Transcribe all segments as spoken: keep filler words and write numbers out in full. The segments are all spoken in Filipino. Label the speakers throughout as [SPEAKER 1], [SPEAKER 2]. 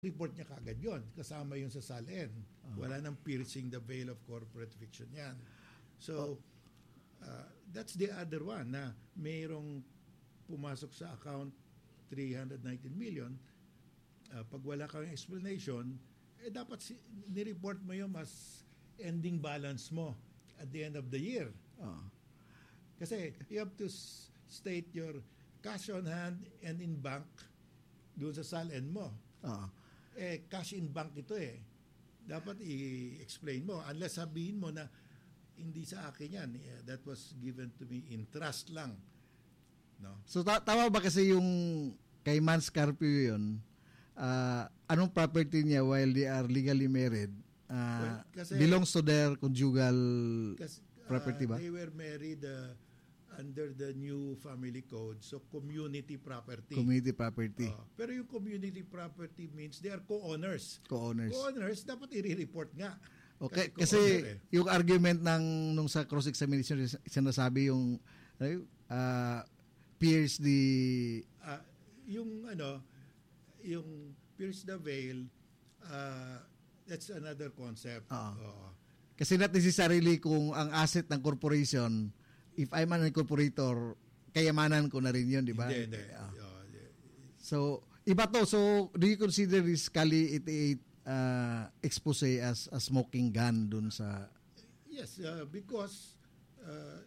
[SPEAKER 1] report niya kagad yon, kasama yun sa S A L N. Uh-huh. Wala nang piercing the veil of corporate fiction yan. So, uh, that's the other one na mayroong pumasok sa account three hundred nineteen million. Uh, pag wala kang explanation, eh dapat si, nireport mo yun as ending balance mo at the end of the year. Uh-huh. Kasi you have to s- state your cash on hand and in bank doon sa S A L N mo. Uh-huh. Eh, cash in bank ito eh. Dapat i-explain mo. Unless sabihin mo na hindi sa akin yan. Yeah, that was given to me in trust lang. No?
[SPEAKER 2] So, ta- tama ba kasi yung kay Mans Carpio yun, uh, anong property niya while they are legally married uh, well, kasi, belongs to their conjugal kasi, uh, property ba?
[SPEAKER 1] They were married uh, under the new family code, so community property.
[SPEAKER 2] Community property.
[SPEAKER 1] Uh, pero yung community property means they are co-owners.
[SPEAKER 2] Co-owners.
[SPEAKER 1] Co-owners, dapat i-report nga.
[SPEAKER 2] Okay, kasi, kasi eh. yung argument ng nung sa cross-examination, sinasabi yung uh, pierce the...
[SPEAKER 1] Uh, yung ano, yung pierce the veil, uh, that's another concept.
[SPEAKER 2] Uh-huh.
[SPEAKER 1] Uh,
[SPEAKER 2] kasi not necessarily kung ang asset ng corporation, if I'm an incorporator, kayamanan ko na rin yun, di ba?
[SPEAKER 1] Hindi, hindi.
[SPEAKER 2] Uh,
[SPEAKER 1] uh, yeah.
[SPEAKER 2] So, iba to. So, do you consider this Kali eighty-eight uh, expose as a smoking gun dun sa...
[SPEAKER 1] Yes, uh, because uh,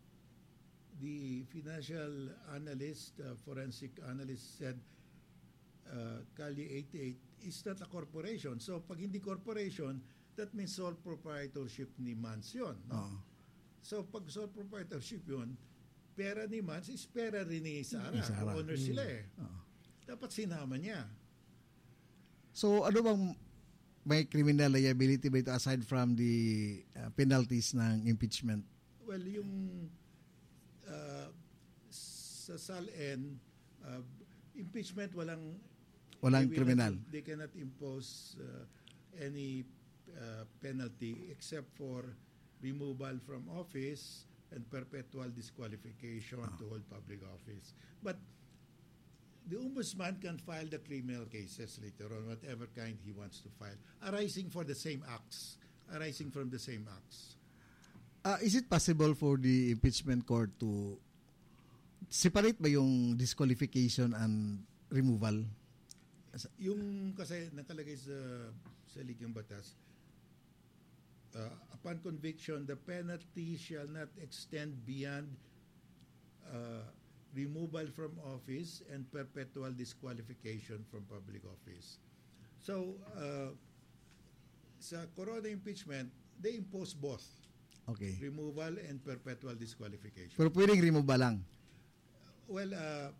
[SPEAKER 1] the financial analyst, uh, forensic analyst said uh, Kali eighty-eight is not a corporation. So, pag hindi corporation, that means sole proprietorship ni Mans yun. No? Uh-huh. So, pag sole proprietorship yun, pera ni Mans is pera rin ni Sarah. Sarah. Owner hmm. sila eh. Oh. Dapat sinama niya.
[SPEAKER 2] So, ano bang may criminal liability ba ito aside from the uh, penalties ng impeachment?
[SPEAKER 1] Well, yung uh, sa S A L N, uh, impeachment walang...
[SPEAKER 2] Walang criminal.
[SPEAKER 1] Not, they cannot impose uh, any uh, penalty except for removal from office and perpetual disqualification oh. to hold public office. But the ombudsman can file the criminal cases later on, whatever kind he wants to file, arising for the same acts, arising from the same acts.
[SPEAKER 2] Uh, is it possible for the impeachment court to separate ba yung disqualification and removal?
[SPEAKER 1] Yung kasi nakalagay sa sa ligang batas, Uh, upon conviction, the penalty shall not extend beyond uh, removal from office and perpetual disqualification from public office. So, uh, sa Corona impeachment, they impose both.
[SPEAKER 2] Okay.
[SPEAKER 1] Removal and perpetual disqualification.
[SPEAKER 2] Pero pwedeng removal lang?
[SPEAKER 1] Well, uh,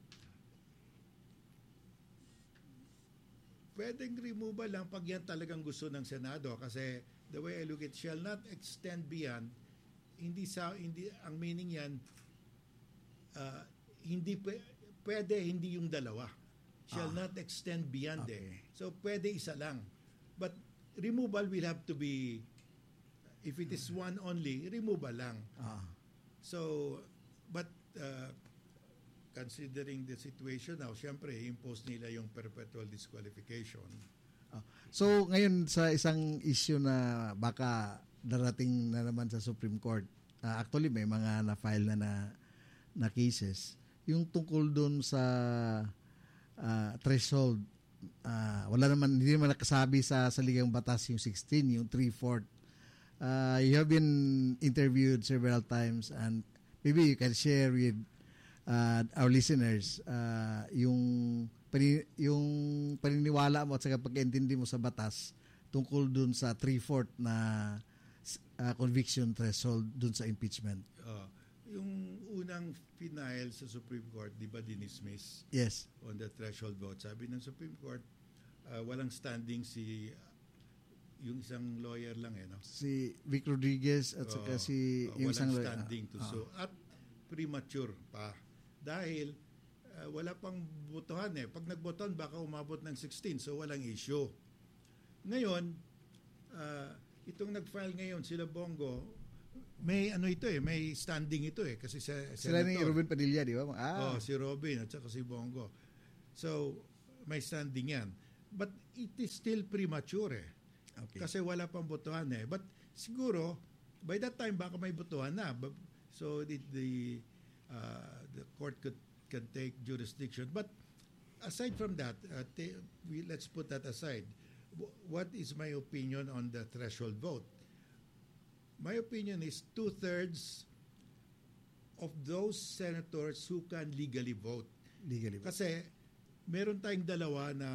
[SPEAKER 1] pwedeng removal lang pag yan talagang gusto ng Senado kasi the way I look at shall not extend beyond, hindi sa hindi ang meaning yan uh, hindi pwede hindi yung dalawa, shall ah. not extend beyond okay. eh. So pwede isa lang, but removal will have to be, if it is one only, removal lang.
[SPEAKER 2] ah.
[SPEAKER 1] So but uh, considering the situation now, syempre impose nila yung perpetual disqualification.
[SPEAKER 2] So, ngayon sa isang issue na baka darating na naman sa Supreme Court, uh, actually may mga na-file na na, na cases, yung tungkol doon sa uh, threshold, uh, wala naman, hindi naman nakasabi sa saligang batas yung sixteen, yung three-fourth. Uh, you have been interviewed several times and maybe you can share with uh, our listeners uh, yung Pani, yung paniniwala mo at saka pag-intindi mo sa batas tungkol dun sa three-fourth na uh, conviction threshold dun sa impeachment.
[SPEAKER 1] Uh, yung unang final sa Supreme Court, di ba dinismiss?
[SPEAKER 2] Yes.
[SPEAKER 1] On the threshold vote. Sabi ng Supreme Court, uh, walang standing si uh, yung isang lawyer lang eh, no?
[SPEAKER 2] Si Vic Rodriguez at saka uh, si
[SPEAKER 1] uh,
[SPEAKER 2] yung isang
[SPEAKER 1] walang standing to
[SPEAKER 2] uh,
[SPEAKER 1] so at premature pa. Dahil Uh, wala pang botohan eh. Pag nagbotohan, baka umabot ng sixteen. So, walang issue. Ngayon, uh, itong nag-file ngayon, sila Bongo, may ano ito eh, may standing ito eh. Kasi sa
[SPEAKER 2] sila ni Robin Padilla, di ba?
[SPEAKER 1] Ah. Oh, si Robin at saka si Bongo. So, may standing yan. But it is still premature eh.
[SPEAKER 2] Okay.
[SPEAKER 1] Kasi wala pang botohan eh. But siguro, by that time, baka may botohan na. But, so the, the, uh, the court could, can take jurisdiction. But aside from that, uh, t- we, let's put that aside. W- what is my opinion on the threshold vote? My opinion is two-thirds of those senators who can legally vote.
[SPEAKER 2] Legally.
[SPEAKER 1] Kasi meron tayong dalawa na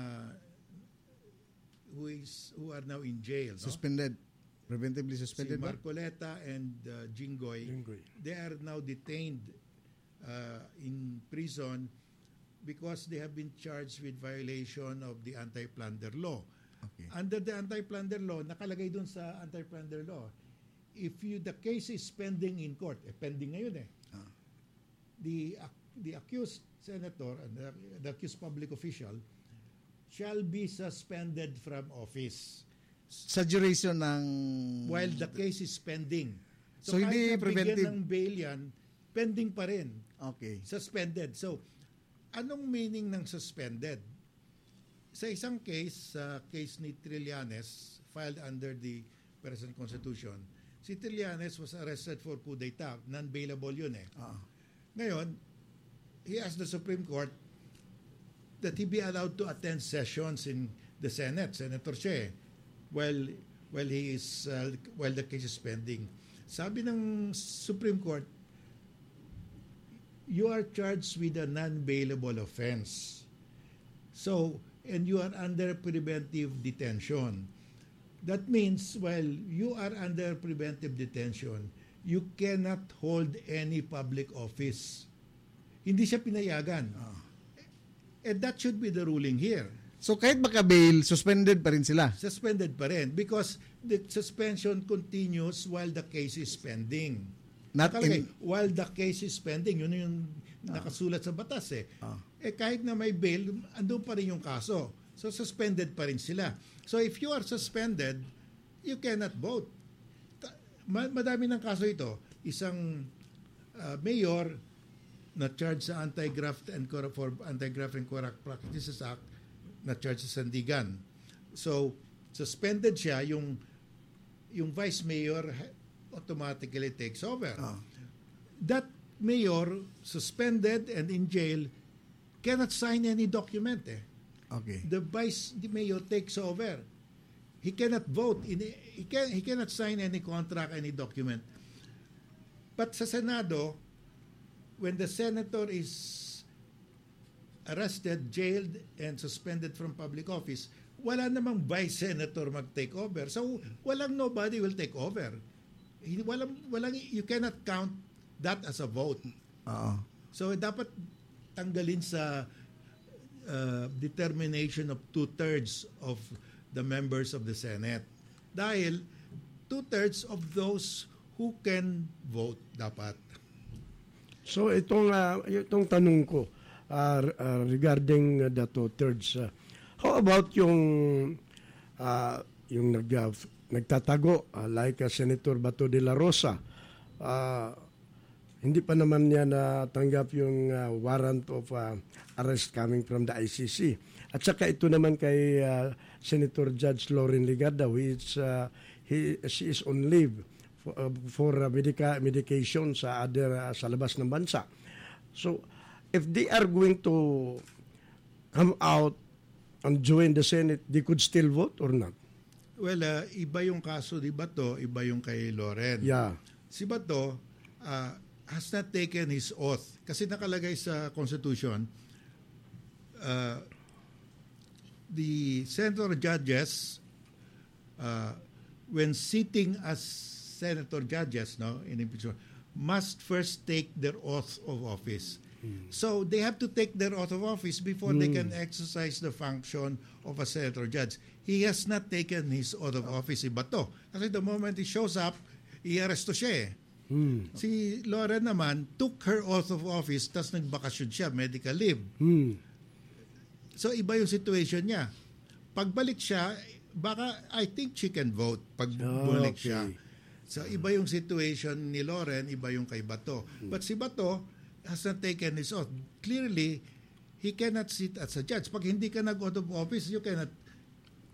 [SPEAKER 1] who is who are now in jail. No?
[SPEAKER 2] Suspended. Preventively
[SPEAKER 1] Si
[SPEAKER 2] suspended ba?
[SPEAKER 1] Marcoleta and uh, Jinggoy,
[SPEAKER 3] Jinggoy.
[SPEAKER 1] they are now detained uh, in prison because they have been charged with violation of the anti-plunder law.
[SPEAKER 2] Okay.
[SPEAKER 1] Under the anti-plunder law, nakalagay dun sa anti-plunder law, if you the case is pending in court, eh, pending ngayon eh,
[SPEAKER 2] Ah.
[SPEAKER 1] the the accused senator and the, the accused public official shall be suspended from office
[SPEAKER 2] Sa duration ng...
[SPEAKER 1] while the case is pending.
[SPEAKER 2] So,
[SPEAKER 1] kahit
[SPEAKER 2] hindi
[SPEAKER 1] na
[SPEAKER 2] preventive.
[SPEAKER 1] bigyan ng bail yan, pending pa rin.
[SPEAKER 2] Okay.
[SPEAKER 1] Suspended. So, anong meaning ng suspended? Sa isang case, sa case ni Trillanes, filed under the present constitution, si Trillanes was arrested for coup d'etat. Non-bailable yun eh.
[SPEAKER 2] Ah.
[SPEAKER 1] Ngayon, he asked the Supreme Court that he be allowed to attend sessions in the Senate. Senator siya eh. While, while he is, uh, while the case is pending. Sabi ng Supreme Court, you are charged with a non-bailable offense. So, and you are under preventive detention. That means while you are under preventive detention, you cannot hold any public office. Hindi siya pinayagan. And that should be the ruling here.
[SPEAKER 2] So kahit maka-bail, suspended pa rin sila.
[SPEAKER 1] Suspended pa rin because the suspension continues while the case is pending.
[SPEAKER 2] Not
[SPEAKER 1] Nakalagay,
[SPEAKER 2] in...
[SPEAKER 1] while the case is pending, yun yung nakasulat sa batas eh.
[SPEAKER 2] Ah.
[SPEAKER 1] Eh kahit na may bail, andun pa rin yung kaso. So suspended pa rin sila. So if you are suspended, you cannot vote. Ta- ma- madami ng kaso ito. Isang uh, mayor na charge sa Anti-Graft and Corrupt for Anti-Graft and Corrupt Practices Act na charge sa Sandigan. So suspended siya, yung yung vice mayor automatically takes over.
[SPEAKER 2] Ah.
[SPEAKER 1] That mayor suspended and in jail cannot sign any document eh.
[SPEAKER 2] Okay.
[SPEAKER 1] The vice the mayor takes over. He cannot vote in he can he cannot sign any contract, any document. But sa Senado, when the senator is arrested, jailed, and suspended from public office, wala namang vice senator mag-take over. So walang nobody will take over. Hindi- Walang, walang, you cannot count that as a vote.
[SPEAKER 2] Oo.
[SPEAKER 1] So dapat tanggalin sa uh, determination of two-thirds of the members of the Senate. Dahil two-thirds of those who can vote dapat.
[SPEAKER 3] So itong uh, itong tanong ko uh, uh, regarding uh, the two-thirds, uh, how about yung uh, yung nag, uh, nagtatago uh, like uh, Senator Bato de la Rosa? Uh, hindi pa naman niya natanggap yung uh, warrant of uh, arrest coming from the I C C. At saka ito naman kay uh, Senator Judge Lauren Ligarda, which uh, he, she is on leave for, uh, for uh, medica, medication sa other uh, sa labas ng bansa. So if they are going to come out and join the Senate, they could still vote or not?
[SPEAKER 1] Well, uh, iba yung kaso ni Bato, iba yung kay Loren.
[SPEAKER 3] Yeah.
[SPEAKER 1] Si Bato uh, has not taken his oath. Kasi nakalagay sa Constitution, uh, the senator judges, uh, when sitting as senator judges, no, in impeachment, must first take their oath of office. So they have to take their oath of office before they can exercise the function of a senator judge. He has not taken his oath of office, si Bato. Kasi the moment he shows up, i-aresto siya eh.
[SPEAKER 3] Hmm.
[SPEAKER 1] Si Lauren naman took her oath of office, tas nagbakasyon siya, medical leave.
[SPEAKER 3] Hmm.
[SPEAKER 1] So iba yung situation niya. Pagbalik siya, baka I think she can vote pag
[SPEAKER 3] Ah,
[SPEAKER 1] bumalik
[SPEAKER 3] okay.
[SPEAKER 1] siya. So iba yung situation ni Lauren, iba yung kay Bato. But si Bato has not taken his oath. Clearly, he cannot sit as a judge. Pag hindi ka nag-oath of office, you cannot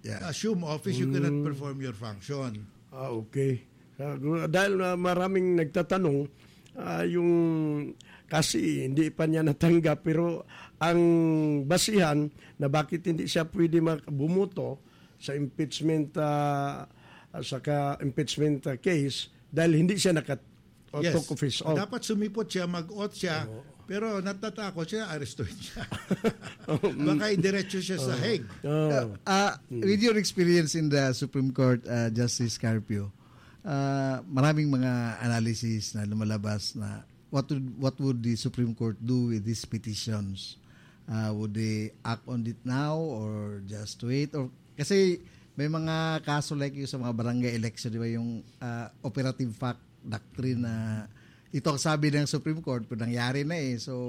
[SPEAKER 2] Yeah.
[SPEAKER 1] assume office, you cannot perform your function.
[SPEAKER 3] Ah, okay. Ah, dahil uh, maraming nagtatanong, ah, yung kasi hindi pa niya natanggap, pero ang basihan na bakit hindi siya pwede bumuto sa impeachment uh, sa impeachment uh, case dahil hindi siya naka
[SPEAKER 1] Yes.
[SPEAKER 3] took office off.
[SPEAKER 1] Dapat sumipot siya, mag-oath siya, pero natatakot siya, arestuhin siya. Baka idiretso siya sa Hague.
[SPEAKER 3] Oh.
[SPEAKER 2] Uh, with your experience in the Supreme Court, uh, Justice Carpio, uh, maraming mga analysis na lumalabas na what would, what would the Supreme Court do with these petitions? Uh, would they act on it now or just wait? Or kasi may mga kaso like yung sa mga barangay election, di ba, yung uh, operative fact doctrine na ito ang sabi ng Supreme Court, pero nangyari na eh. So,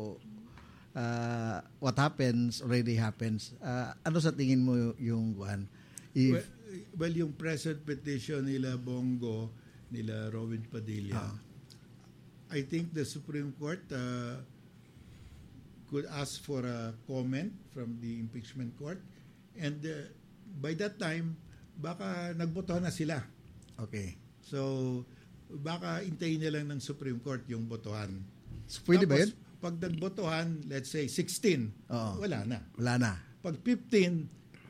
[SPEAKER 2] uh, what happens already happens. Uh, ano sa tingin mo yung kuan?
[SPEAKER 1] Well, well, yung present petition nila Bongo, nila Robin Padilla,
[SPEAKER 2] Ah.
[SPEAKER 1] I think the Supreme Court uh, could ask for a comment from the impeachment court, and uh, by that time, baka nagbotohan na sila.
[SPEAKER 2] Okay.
[SPEAKER 1] So, baka intayin na lang ng Supreme Court yung botohan.
[SPEAKER 2] So, pwede ba yun?
[SPEAKER 1] Pag nagbotohan, let's say sixteen,
[SPEAKER 2] Oo.
[SPEAKER 1] wala na.
[SPEAKER 2] Wala na.
[SPEAKER 1] Pag fifteen,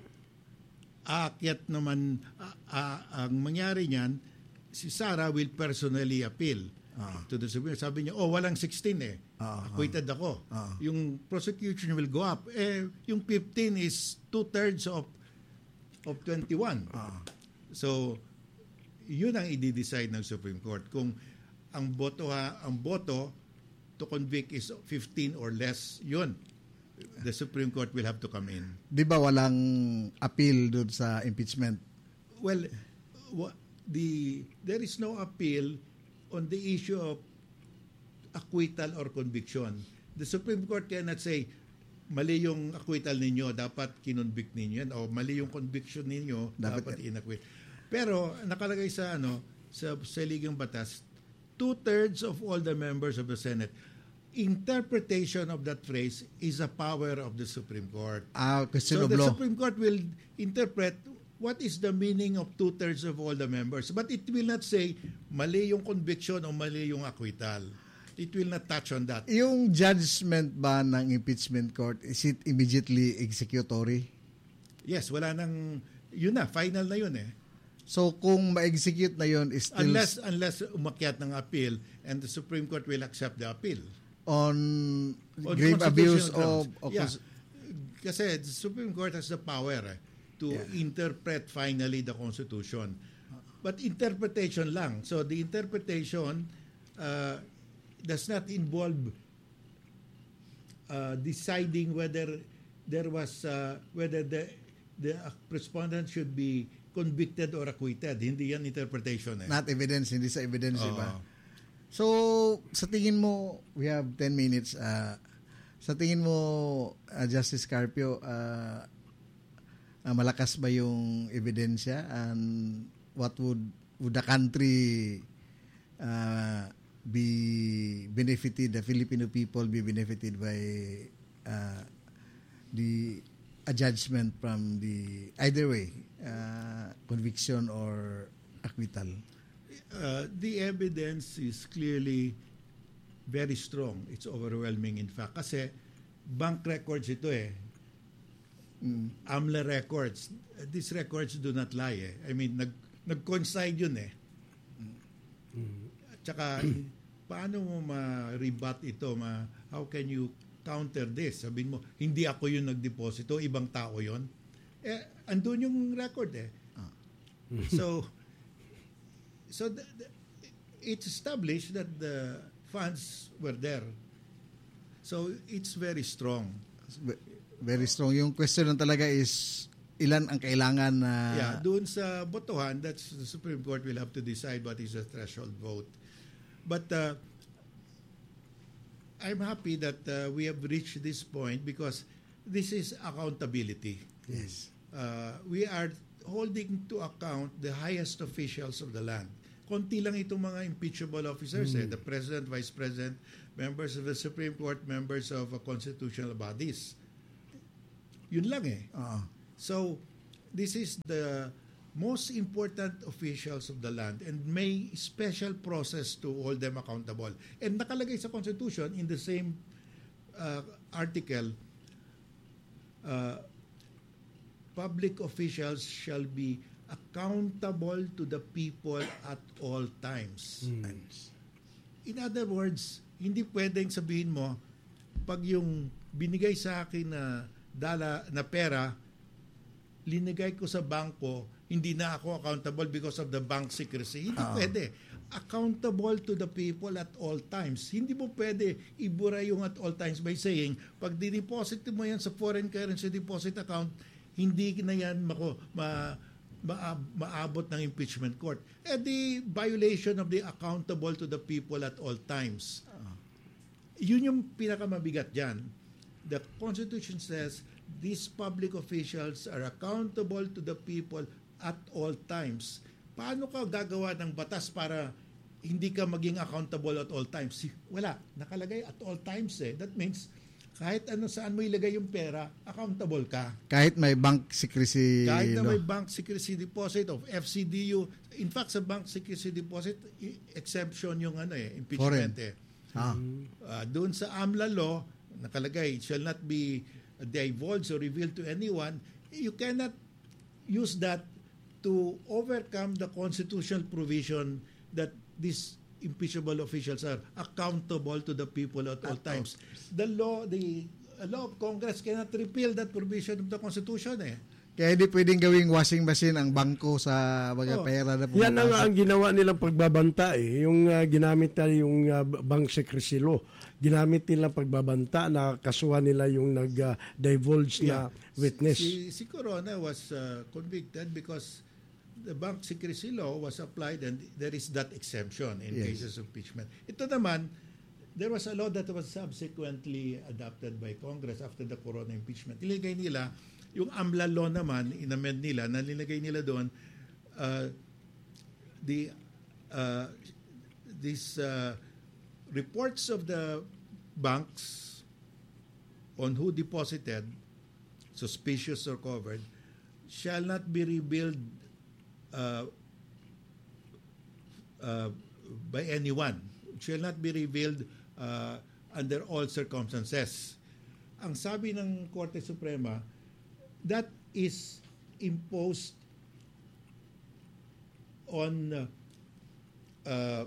[SPEAKER 1] aakyat naman, a- a- ang mangyari niyan, si Sara will personally appeal
[SPEAKER 2] Ah.
[SPEAKER 1] to the Supreme Court. Sabi niya, oh, walang sixteen eh.
[SPEAKER 2] Ah,
[SPEAKER 1] Acquitted ako.
[SPEAKER 2] Ah.
[SPEAKER 1] Yung prosecution will go up. Eh, yung fifteen is two-thirds of of twenty-one.
[SPEAKER 2] Ah.
[SPEAKER 1] So, yun ang i-decide ng Supreme Court. Kung ang boto ha, ang boto to convict is fifteen or less, yun. The Supreme Court will have to come in.
[SPEAKER 2] Di ba walang appeal doon sa impeachment?
[SPEAKER 1] Well, wa- the there is no appeal on the issue of acquittal or conviction. The Supreme Court cannot say, mali yung acquittal ninyo, dapat kinonvict ninyo yan, o mali yung conviction ninyo,
[SPEAKER 2] Dapat
[SPEAKER 1] dapat, inacquit. Pero nakalagay sa ano sa saligang batas, two-thirds of all the members of the Senate. Interpretation of that phrase is a power of the Supreme Court.
[SPEAKER 2] Ah, question
[SPEAKER 1] So
[SPEAKER 2] of
[SPEAKER 1] the
[SPEAKER 2] law.
[SPEAKER 1] Supreme Court will interpret what is the meaning of two-thirds of all the members. But it will not say mali yung conviction o mali yung acquittal. It will not touch on that.
[SPEAKER 2] Yung judgment ba ng impeachment court, is it immediately executory?
[SPEAKER 1] Yes, wala nang, yun na, final na yun eh.
[SPEAKER 2] So kung ma-execute na yon is still
[SPEAKER 1] Unless, unless umakyat ng appeal and the Supreme Court will accept the appeal.
[SPEAKER 2] on,
[SPEAKER 1] On
[SPEAKER 2] grave abuse
[SPEAKER 1] constitutional
[SPEAKER 2] of,
[SPEAKER 1] grounds.
[SPEAKER 2] of
[SPEAKER 1] Yeah. Kasi the Supreme Court has the power eh, to
[SPEAKER 2] Yeah.
[SPEAKER 1] interpret finally the Constitution. But interpretation lang. So the interpretation uh, does not involve uh, deciding whether there was uh, whether the the respondent should be convicted or acquitted. Hindi yan interpretation eh.
[SPEAKER 2] not evidence, hindi sa evidence, di
[SPEAKER 1] Oo.
[SPEAKER 2] ba? So, sa tingin mo, we have ten minutes. Uh, sa tingin mo, uh, Justice Carpio, uh, uh, malakas ba yung ebidensya? And what would would the country uh, be benefited, the Filipino people be benefited by uh, the a judgment from the either way, uh, conviction or acquittal?
[SPEAKER 1] Uh, the evidence is clearly very strong. It's overwhelming in fact. Kasi bank records ito eh.
[SPEAKER 2] Mm.
[SPEAKER 1] AMLA records. These records do not lie eh. I mean, nag, nag-coincide yun eh. At saka, paano mo ma-rebut ito? Ma, how can you counter this? Sabihin mo, hindi ako yung nagdeposito, ibang tao yon. Eh, andun yung record eh. So, so the, the, it's established that the funds were there. So, it's very strong.
[SPEAKER 2] Very strong. Yung question lang talaga is ilan ang kailangan na
[SPEAKER 1] Yeah, doon sa botohan, that's the Supreme Court will have to decide what is the threshold vote. But uh, I'm happy that uh, we have reached this point because this is accountability.
[SPEAKER 2] Yes.
[SPEAKER 1] Uh, we are holding to account the highest officials of the land. Konti lang itong mga impeachable officers, eh, the President, Vice President, members of the Supreme Court, members of uh, constitutional bodies. Yun lang eh.
[SPEAKER 2] Oo.
[SPEAKER 1] So, this is the most important officials of the land and may special process to hold them accountable. And nakalagay sa Constitution in the same uh, article, uh, public officials shall be accountable to the people at all times.
[SPEAKER 3] Mm.
[SPEAKER 1] In other words, hindi pwedeng sabihin mo, pag yung binigay sa akin na dala na pera, linigay ko sa bangko, hindi na ako accountable because of the bank secrecy. Hindi
[SPEAKER 2] Uh-oh.
[SPEAKER 1] pwede. Accountable to the people at all times. Hindi mo pwede ibura yung at all times by saying, pag dineposit mo yan sa foreign currency deposit account, hindi na yan mako, ma, ma, maabot ng impeachment court. Eh the violation of the accountable to the people at all times. Yun yung pinakamabigat dyan. The Constitution says, these public officials are accountable to the people at all times. Paano ka gagawa ng batas para hindi ka maging accountable at all times? Wala. Nakalagay at all times eh. That means, kahit ano saan mo ilagay yung pera, accountable ka.
[SPEAKER 2] Kahit may bank secrecy
[SPEAKER 1] Kahit na
[SPEAKER 2] law.
[SPEAKER 1] may bank secrecy deposit of F C D U. In fact, sa bank secrecy deposit, exception yung ano eh, impeachment
[SPEAKER 2] Foreign.
[SPEAKER 1] eh.
[SPEAKER 2] Ah.
[SPEAKER 1] Uh, doon sa AMLA law, nakalagay, shall not be divulged or revealed to anyone. You cannot use that to overcome the constitutional provision that these impeachable officials are accountable to the people at all times. The law, the law of Congress cannot repeal that provision of the Constitution eh.
[SPEAKER 2] Kaya hindi pwedeng gawing washing machine ang bangko sa mga
[SPEAKER 1] Oh.
[SPEAKER 2] pera na
[SPEAKER 3] Yan ang,
[SPEAKER 2] pumapasok.
[SPEAKER 3] ang ginawa nilang pagbabanta eh. Yung uh, ginamit na yung uh, bank secrecy law. Ginamit nilang pagbabanta na kasuhan nila yung nag-divulge
[SPEAKER 1] Yeah.
[SPEAKER 3] na witness.
[SPEAKER 1] Si, si Corona was uh, convicted because the bank secrecy law was applied and there is that exemption in
[SPEAKER 2] Yes.
[SPEAKER 1] cases of impeachment. Ito naman, there was a law that was subsequently adopted by Congress after the Corona impeachment. Nilagay nila, yung AMLA law naman, inamend nila, nilagay nila doon, uh, the uh, these uh, reports of the banks on who deposited, suspicious or covered, shall not be revealed uh, uh, by anyone. Shall not be revealed uh, under all circumstances. Ang sabi ng Korte Suprema, that is imposed on uh, uh,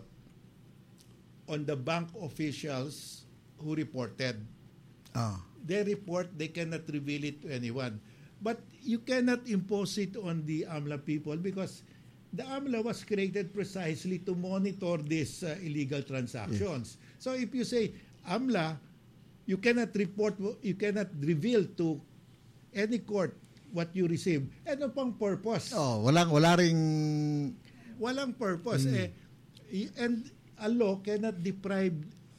[SPEAKER 1] on the bank officials who reported.
[SPEAKER 2] Ah.
[SPEAKER 1] They report, they cannot reveal it to anyone. But you cannot impose it on the AMLA people because the AMLA was created precisely to monitor these uh, illegal transactions. Yes. So if you say, AMLA, you cannot report, you cannot reveal to any court what you receive. Ano pang purpose?
[SPEAKER 2] Oh, walang wala ring
[SPEAKER 1] Walang purpose.
[SPEAKER 2] Mm.
[SPEAKER 1] Eh, y- and a law cannot deprive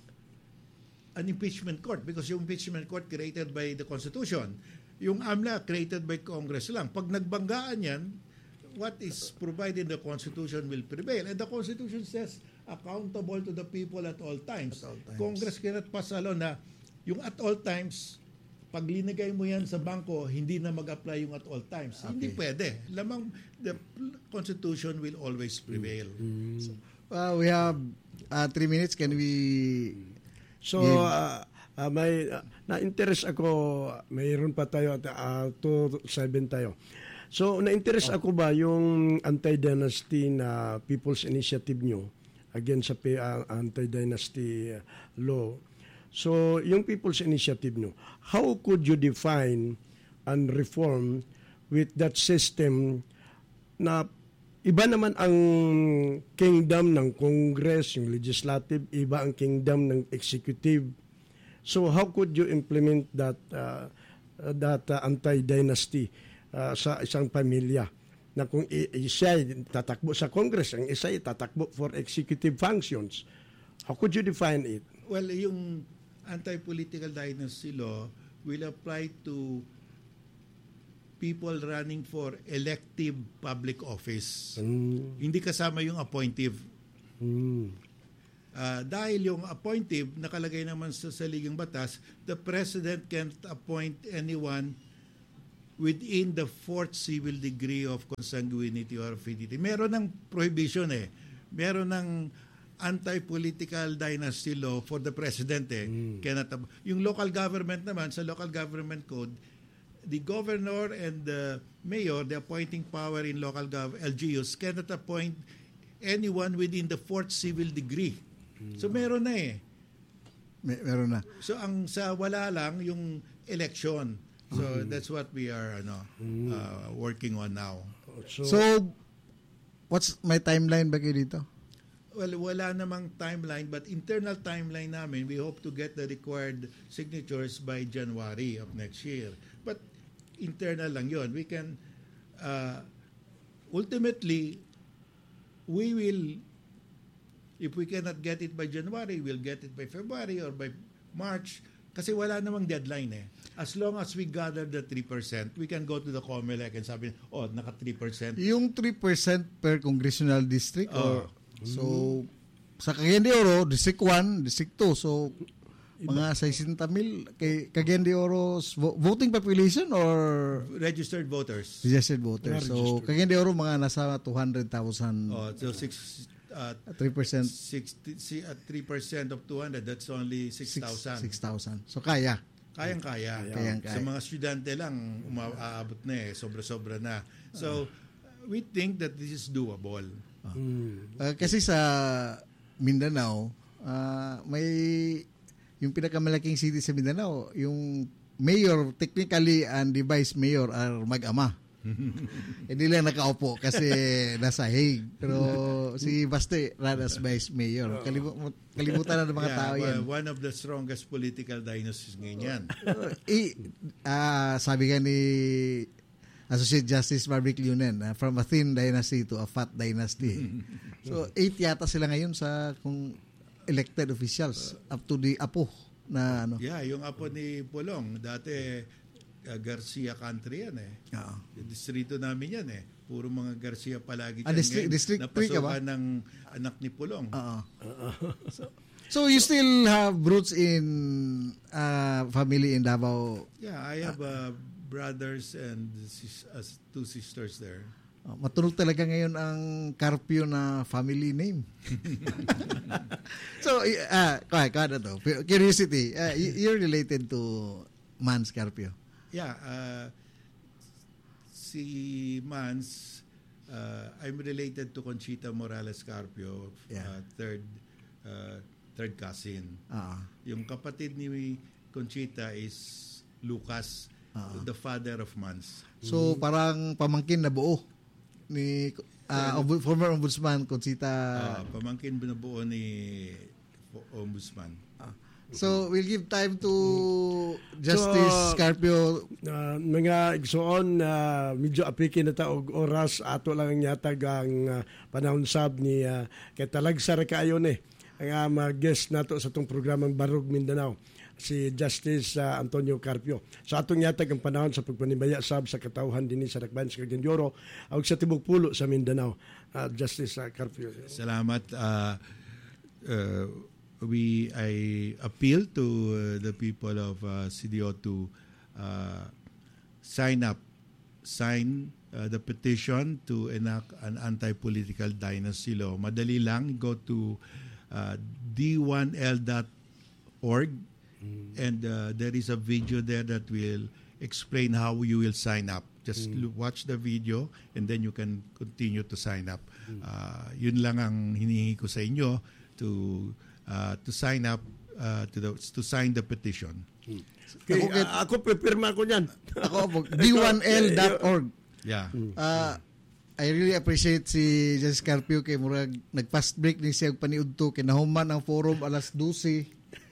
[SPEAKER 1] an impeachment court because yung impeachment court created by the Constitution. Yung AMLA created by Congress lang. Pag nagbanggaan yan, what is provided in the Constitution will prevail. And the Constitution says accountable to the people at all times.
[SPEAKER 2] At all times.
[SPEAKER 1] Congress cannot pass a law na yung at all times, pag linagay mo yan sa bangko, hindi na mag-apply yung at all times.
[SPEAKER 2] Okay.
[SPEAKER 1] Hindi pwede. Lamang, the Constitution will always prevail.
[SPEAKER 2] So, uh, we have uh, three minutes. Can we
[SPEAKER 3] So,
[SPEAKER 2] give-
[SPEAKER 3] uh, uh, may uh, na-interest ako, mayroon pa tayo, uh, two seven tayo. So, na-interest ako ba yung anti-dynasty na People's Initiative nyo against sa uh, anti-dynasty uh, law? So, yung People's Initiative nyo, how could you define and reform with that system na iba naman ang kingdom ng Congress, yung legislative, iba ang kingdom ng executive. So how could you implement that uh, that uh, anti-dynasty uh, sa isang pamilya? Na kung i- isa ay tatakbo sa Congress, ang isa ay tatakbo for executive functions. How could you define it?
[SPEAKER 1] Well, yung anti-political dynasty law will apply to people running for elective public office.
[SPEAKER 3] Mm.
[SPEAKER 1] Hindi kasama yung appointive.
[SPEAKER 3] Mm.
[SPEAKER 1] Uh, dahil yung appointive, nakalagay naman sa saligang batas, the president can't appoint anyone within the fourth civil degree of consanguinity or affinity. Meron ng prohibition eh. Meron ng anti-political dynasty law for the president eh.
[SPEAKER 3] Mm.
[SPEAKER 1] Cannot, yung local government naman, sa local government code, the governor and the mayor, the appointing power in local gov- L G Us, cannot appoint anyone within the fourth civil degree. Mm. So meron na eh.
[SPEAKER 2] May, meron na.
[SPEAKER 1] So ang sa wala lang yung election. So mm. that's what we are ano mm. uh, working on now.
[SPEAKER 2] So, so what's my timeline ba kayo dito?
[SPEAKER 1] Well, wala namang timeline but internal timeline namin, we hope to get the required signatures by January of next year. But internal lang yon. We can uh, ultimately we will, if we cannot get it by January, we'll get it by February or by March kasi wala namang deadline eh. As long as we gather the three percent, we can go to the COMELEC and sabi, oh, naka three percent.
[SPEAKER 2] Yung three percent per congressional district?
[SPEAKER 1] Oh.
[SPEAKER 2] Or, so, sa Cagayan de Oro, District one, District two, so mga sixty mil kay Cagayan de Oro's vo- voting population or
[SPEAKER 1] registered voters.
[SPEAKER 2] Registered voters.
[SPEAKER 3] Yeah,
[SPEAKER 2] so,
[SPEAKER 3] registered.
[SPEAKER 2] Cagayan de Oro mga nasa two hundred thousand.
[SPEAKER 1] Oh, so six uh,
[SPEAKER 2] three percent.
[SPEAKER 1] sixty si at three percent of two hundred, that's only six thousand.
[SPEAKER 2] six thousand. So kaya.
[SPEAKER 1] Kayang-kaya.
[SPEAKER 2] Kayang-kaya.
[SPEAKER 1] Sa mga estudyante lang umaabot na eh, sobra-sobra na. So we think that this is doable.
[SPEAKER 2] Uh, uh, kasi sa Mindanao, uh, may yung pinakamalaking city sa Mindanao, yung mayor technically and the vice mayor are mag-ama. Hindi lang nakaupo kasi nasa Hague. Pero si Baste ran as vice mayor. Kalimu- kalimutan na ng mga
[SPEAKER 1] Yeah,
[SPEAKER 2] tao yan.
[SPEAKER 1] one of the strongest political dynasties ngayon yan.
[SPEAKER 2] I, ah, sabi nga ni Associate Justice Marvick Lunen, uh, from a thin dynasty to a fat dynasty. So, eight yata sila ngayon sa kung elected officials up to the apo na ano.
[SPEAKER 1] Yeah, yung apo ni Pulong, dati uh, Garcia country yan eh.
[SPEAKER 2] Oo.
[SPEAKER 1] Yung distrito namin yan eh. Puro mga Garcia palagi
[SPEAKER 2] Ah,
[SPEAKER 1] dyan
[SPEAKER 2] district-
[SPEAKER 1] ngayon.
[SPEAKER 2] district three ka ba?
[SPEAKER 1] Napasukan ng anak ni Pulong.
[SPEAKER 2] Oo. So, so, you still have roots in uh, family in Davao.
[SPEAKER 1] Yeah, I have uh, brothers and sis- uh, two sisters there.
[SPEAKER 2] Oh, matunog talaga ngayon ang Carpio na family name. So, ah, uh, kada to. Curiosity, uh, you're related to Mans Carpio.
[SPEAKER 1] Yeah, uh, si Mans, uh, I'm related to Conchita Morales Carpio,
[SPEAKER 2] Yeah.
[SPEAKER 1] uh, third uh, third cousin.
[SPEAKER 2] Ah.
[SPEAKER 1] Yung kapatid ni Conchita is Lucas,
[SPEAKER 2] Ah.
[SPEAKER 1] the father of Mans.
[SPEAKER 2] So, parang pamangkin na buo ni uh, ombu- former ombudsman Conchita.
[SPEAKER 1] Uh, pamangkin binubuo ni Ombudsman.
[SPEAKER 2] So, we'll give time to Justice
[SPEAKER 3] So,
[SPEAKER 2] Carpio.
[SPEAKER 3] Uh, mga igsoon na uh, medyo apiki na ta og oras ato lang yatag ang uh, panahon sab ni uh, kay talagsar kaayo ni ang uh, guest nato sa tong programang Barug Mindanao si Justice uh, Antonio Carpio. Sa atong yatag ang panahon sa pagpanibaya sab sa katawhan dinhi sa Dakbayan sa Cagayan de Oro ug sa tibok pulo sa Mindanao. Uh, Justice uh, Carpio.
[SPEAKER 1] Salamat. Uh, uh, we I appeal to uh, the people of uh, C D O to uh, sign up, sign uh, the petition to enact an anti-political dynasty law. Madali lang, go to uh, d one l dot org and uh, there is a video there that will explain how you will sign up. Just mm. watch the video and then you can continue to sign up. Mm. Uh, yun lang ang hinihingi ko sa inyo to uh, to sign up uh, to the to sign the petition.
[SPEAKER 3] Mm. Okay,
[SPEAKER 2] Ako,
[SPEAKER 3] uh, ako pipirma ko niyan.
[SPEAKER 2] Ako, d one l dot org.
[SPEAKER 1] Yeah.
[SPEAKER 2] Uh, I really appreciate si Justice Carpio kay murag nag-fast break ni siya paniudto kay nahuman ang forum alas twelve.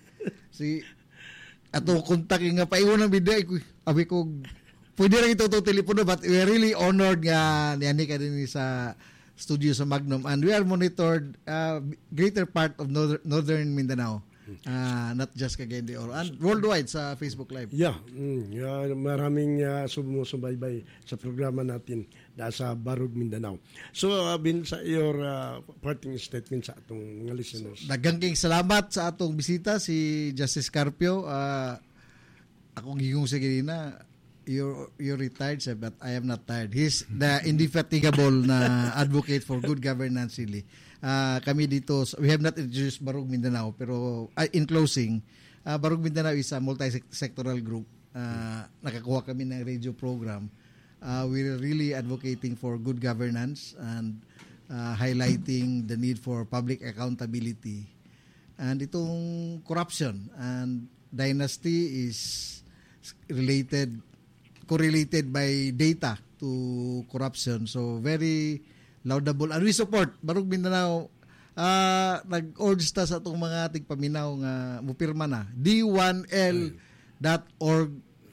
[SPEAKER 2] Si ato kontak nga paiwan ang biday ko. Abi ko pwede ra ito to telepono but we are really honored nga niani ka din sa studio sa Magnum and we are monitored uh, greater part of northern, northern Mindanao. Uh, not just Cagayan de Oro and worldwide sa Facebook Live.
[SPEAKER 3] Yeah, mm, yeah maraming uh, sumusubaybay sa programa natin na sa Barug Mindanao. So, uh, bin sa your uh, parting statement sa atong mga listeners.
[SPEAKER 2] Daghang kayong salamat sa atong bisita si Justice Carpio. Uh, akong gigong sa ganina, you're, you're retired, sir, but I am not tired. He's the indefatigable na advocate for good governance, really. Uh, kami dito, we have not introduced Barug Mindanao, pero uh, in closing, uh, Barug Mindanao is a multi-sectoral group. Uh, nakakuha kami ng radio program. Uh, we're really advocating for good governance and uh, highlighting the need for public accountability. And itong corruption and dynasty is related, correlated by data to corruption. So very laudable. And we support Barug Mindanao. Uh, nag-urge ta sa itong mga tigpaminaw nga mupirma na. D one L dot org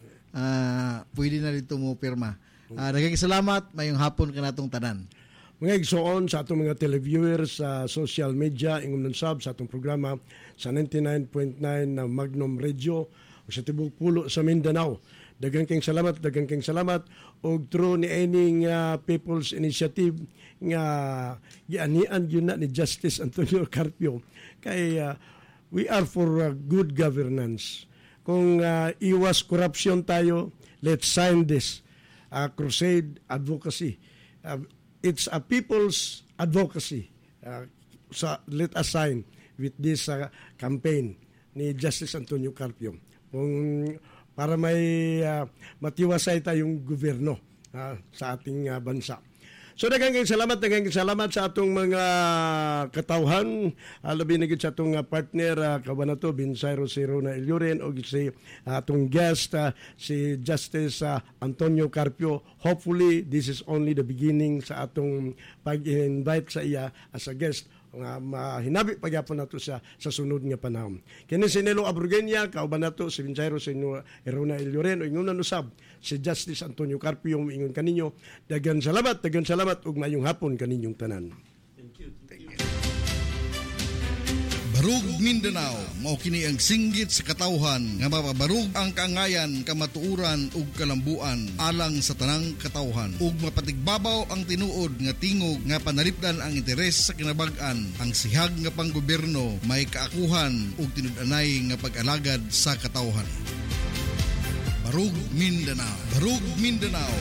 [SPEAKER 2] uh, pwede na dito mupirma. Uh, Naging salamat. Mayong hapon ka natong tanan.
[SPEAKER 3] Mga igsoon sa atong mga televiewers sa social media, ingong nansab sa atong programa sa ninety-nine point nine na Magnum Radio o sa tibok pulo sa Mindanao. Daghang kayong salamat, daghang kayong salamat og through ni any uh, People's Initiative nga gianian yun na ni Justice Antonio Carpio kay uh, we are for uh, good governance. Kung uh, iwas corruption tayo, let's sign this uh, crusade advocacy. Uh, it's a people's advocacy. Uh, so let us sign with this uh, campaign ni Justice Antonio Carpio. Kung para may uh, matiwasay tayong gobyerno uh, sa ating uh, bansa. So daghang salamat, daghang salamat sa atong mga katawhan, uh, labi na gid sa atong uh, partner uh, kabanato Binsairo si Rona Iluren o si uh, atong guest uh, si Justice uh, Antonio Carpio. Hopefully this is only the beginning sa atong pag-invite sa iya as a guest nga mahinabi pagyapon nato sa sa sunod nga panahon. Kini si Nelo Abrugenia, kauban nato si Binsairo si Rona Iluren o ingon usab si Justice Antonio Carpio ingon kaninyo. Daghang salamat, daghang salamat ug mayong hapon kaninyong tanan. Thank you. Thank you.
[SPEAKER 4] Barug Mindanao, mao kini ang singgit sa katawhan nga mapabarug ang kaangayan, kamatuuran ug kalambuan alang sa tanang katawhan ug mapatigbabaw ang tinuod nga tingog nga panalipdan ang interes sa kinabag-an. Ang sihag nga panggobyerno may kaakuhan ug tinud-anay nga pag-alagad sa katawhan. Barug Mindanao, Barug Mindanao.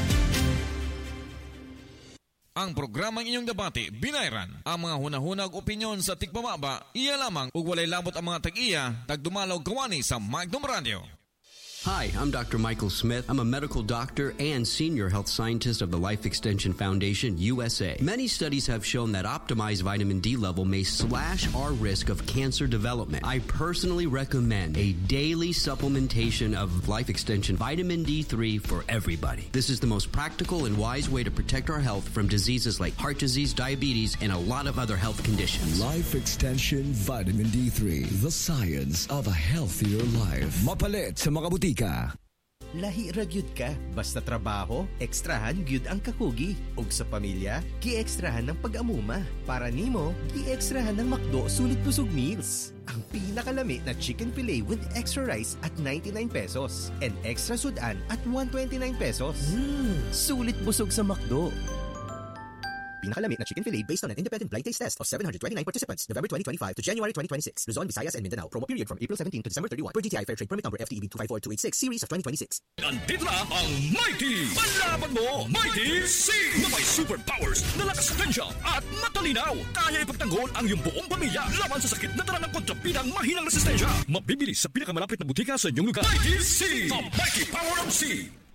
[SPEAKER 5] Ang programang inyong debate, binayran. Ang mga hunahunag opinyon sa tigpamaba, iya lamang ug walay labot ang mga tag-iya, tagdumalaw gawani sa Magnum Radio.
[SPEAKER 6] Hi, I'm Doctor Michael Smith. I'm a medical doctor and senior health scientist of the Life Extension Foundation, U S A. Many studies have shown that optimized vitamin D level may slash our risk of cancer development. I personally recommend a daily supplementation of Life Extension Vitamin D three for everybody. This is the most practical and wise way to protect our health from diseases like heart disease, diabetes, and a lot of other health conditions.
[SPEAKER 7] Life Extension Vitamin D three, the science of a healthier life. Mapalit sa mga butika.
[SPEAKER 8] Lahi ra gyud ka, basta trabaho, ekstrahan gyud ang kakugi. Ug sa pamilya, gi-ekstrahan ng pag-amuma. Para nimo, gi-ekstrahan ng McDo Sulit Busog Meals. Ang pinakalami na chicken fillet with extra rice at ninety-nine pesos and extra sudan at one hundred twenty-nine pesos. Mm. Sulit busog sa McDo. Pinakalamit na chicken fillet based on an independent blind taste test of seven hundred twenty-nine participants, November twenty twenty-five to January twenty twenty-six. Luzon, Visayas, and Mindanao. Promo period from April seventeenth to December thirty-first. Per G T I Fair Trade Permit Number F T E B two five four two eight six, Series of twenty twenty-six.
[SPEAKER 9] Nandito na ang Mighty! Panlaban mo, Mighty C! Na may superpowers na lakas tensya at matalinaw. Kaya ipagtanggol ang iyong buong pamilya laban sa sakit na dala ng kontrapidang mahinang resistensya. Mabibili sa pinakamalapit na butika sa inyong lugar. Mighty C! The Mighty Power of C!